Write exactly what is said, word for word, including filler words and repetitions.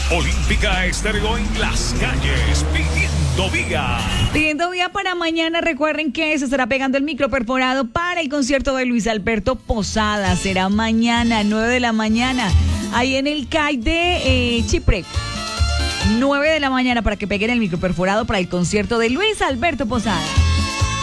Olímpica Estéreo en las calles, pidiendo vía. Pidiendo vía para mañana. Recuerden que se estará pegando el micro perforado para el concierto de Luis Alberto Posada. Será mañana, nueve de la mañana, ahí en el C A I de eh, Chipre. nueve de la mañana para que peguen el micro perforado para el concierto de Luis Alberto Posada.